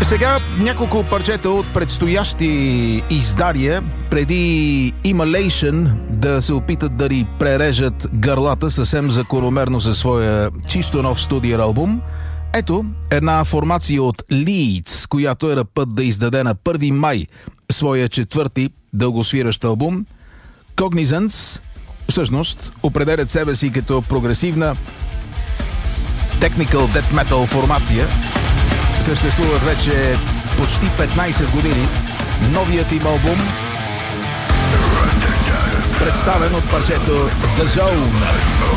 Сега няколко парчета от предстоящи издария, преди Immolation да се опитат да ни прережат гърлата съвсем закономерно със своя чисто нов студиен албум. Ето една формация от Leeds, която е на път да издаде на 1 май своя четвърти дългосвиращ албум. Cognizance всъщност определят себе си като прогресивна technical death metal формация. Съществуват вече почти 15 години. Новият им албум, представен от парчето The Zone.